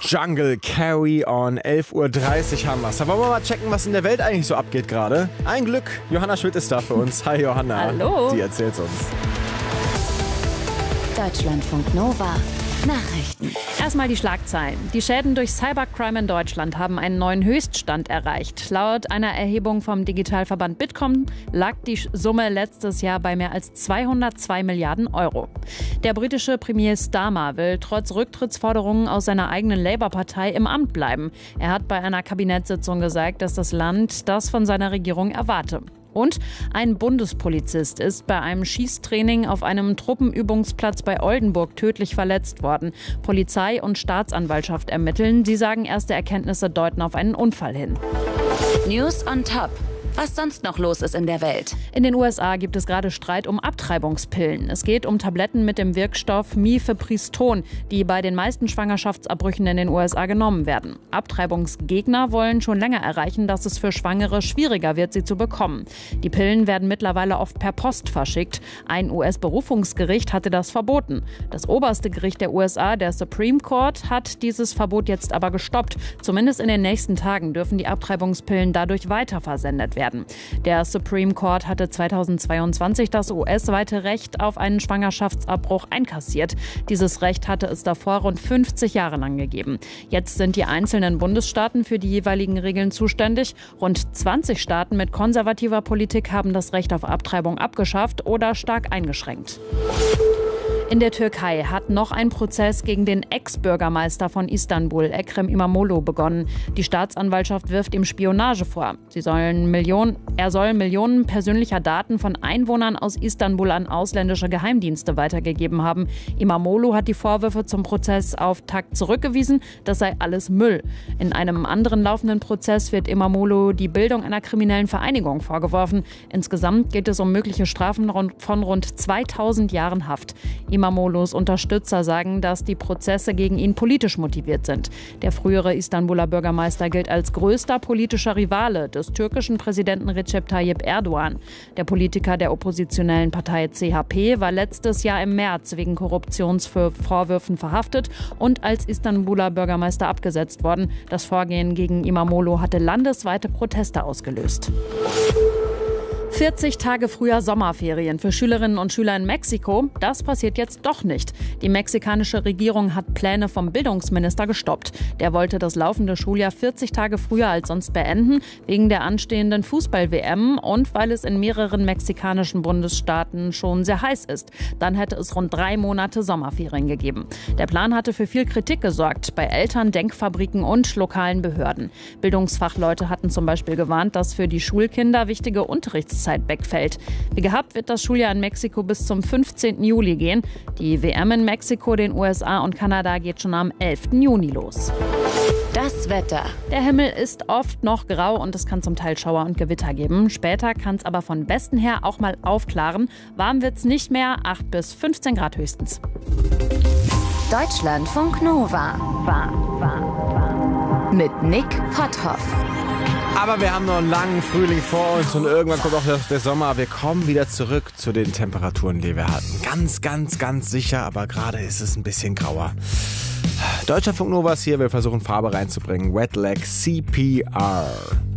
Jungle Carry On, 11:30 Uhr haben wir's. Da wollen wir mal checken, was in der Welt eigentlich so abgeht gerade. Ein Glück, Johanna Schmidt ist da für uns. Hi Johanna. Hallo. Die erzählt's uns. Deutschlandfunk Nova. Nachrichten. Erstmal die Schlagzeilen. Die Schäden durch Cybercrime in Deutschland haben einen neuen Höchststand erreicht. Laut einer Erhebung vom Digitalverband Bitkom lag die Summe letztes Jahr bei mehr als 202 Milliarden Euro. Der britische Premier Starmer will trotz Rücktrittsforderungen aus seiner eigenen Labour-Partei im Amt bleiben. Er hat bei einer Kabinettssitzung gesagt, dass das Land das von seiner Regierung erwarte. Und ein Bundespolizist ist bei einem Schießtraining auf einem Truppenübungsplatz bei Oldenburg tödlich verletzt worden. Polizei und Staatsanwaltschaft ermitteln. Sie sagen, erste Erkenntnisse deuten auf einen Unfall hin. News on Top. Was sonst noch los ist in der Welt. In den USA gibt es gerade Streit um Abtreibungspillen. Es geht um Tabletten mit dem Wirkstoff Mifepriston, die bei den meisten Schwangerschaftsabbrüchen in den USA genommen werden. Abtreibungsgegner wollen schon länger erreichen, dass es für Schwangere schwieriger wird, sie zu bekommen. Die Pillen werden mittlerweile oft per Post verschickt. Ein US-Berufungsgericht hatte das verboten. Das oberste Gericht der USA, der Supreme Court, hat dieses Verbot jetzt aber gestoppt. Zumindest in den nächsten Tagen dürfen die Abtreibungspillen dadurch weiterversendet werden. Der Supreme Court hatte 2022 das US-weite Recht auf einen Schwangerschaftsabbruch einkassiert. Dieses Recht hatte es davor rund 50 Jahre lang gegeben. Jetzt sind die einzelnen Bundesstaaten für die jeweiligen Regeln zuständig. Rund 20 Staaten mit konservativer Politik haben das Recht auf Abtreibung abgeschafft oder stark eingeschränkt. In der Türkei hat noch ein Prozess gegen den Ex-Bürgermeister von Istanbul, Ekrem İmamoğlu, begonnen. Die Staatsanwaltschaft wirft ihm Spionage vor. Er soll Millionen persönlicher Daten von Einwohnern aus Istanbul an ausländische Geheimdienste weitergegeben haben. İmamoğlu hat die Vorwürfe zum Prozessauftakt zurückgewiesen. Das sei alles Müll. In einem anderen laufenden Prozess wird İmamoğlu die Bildung einer kriminellen Vereinigung vorgeworfen. Insgesamt geht es um mögliche Strafen von rund 2000 Jahren Haft. İmamoğlu's Unterstützer sagen, dass die Prozesse gegen ihn politisch motiviert sind. Der frühere Istanbuler Bürgermeister gilt als größter politischer Rivale des türkischen Präsidenten Recep Tayyip Erdogan. Der Politiker der oppositionellen Partei CHP war letztes Jahr im März wegen Korruptionsvorwürfen verhaftet und als Istanbuler Bürgermeister abgesetzt worden. Das Vorgehen gegen İmamoğlu hatte landesweite Proteste ausgelöst. 40 Tage früher Sommerferien für Schülerinnen und Schüler in Mexiko. Das passiert jetzt doch nicht. Die mexikanische Regierung hat Pläne vom Bildungsminister gestoppt. Der wollte das laufende Schuljahr 40 Tage früher als sonst beenden, wegen der anstehenden Fußball-WM und weil es in mehreren mexikanischen Bundesstaaten schon sehr heiß ist. Dann hätte es rund 3 Monate Sommerferien gegeben. Der Plan hatte für viel Kritik gesorgt, bei Eltern, Denkfabriken und lokalen Behörden. Bildungsfachleute hatten zum Beispiel gewarnt, dass für die Schulkinder wichtige Unterrichtszeit wegfällt. Wie gehabt wird das Schuljahr in Mexiko bis zum 15. Juli gehen. Die WM in Mexiko, den USA und Kanada geht schon am 11. Juni los. Das Wetter. Der Himmel ist oft noch grau und es kann zum Teil Schauer und Gewitter geben. Später kann es aber von Westen her auch mal aufklaren. Warm wird's nicht mehr, 8 bis 15 Grad höchstens. Deutschlandfunk Nova. Mit Nick Potthoff. Aber wir haben noch einen langen Frühling vor uns und irgendwann kommt auch der Sommer. Wir kommen wieder zurück zu den Temperaturen, die wir hatten. Ganz, ganz, ganz sicher, aber gerade ist es ein bisschen grauer. Deutschlandfunk Nova ist hier, wir versuchen Farbe reinzubringen. Wet Leg CPR.